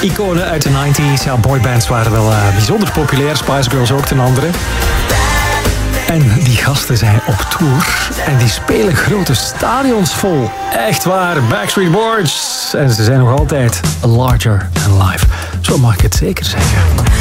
Iconen uit de 90s. Ja, boybands waren wel bijzonder populair. Spice Girls ook ten andere. En die gasten zijn op tour. En die spelen grote stadions vol. Echt waar, Backstreet Boys. En ze zijn nog altijd larger than life. Zo mag ik het zeker zeggen.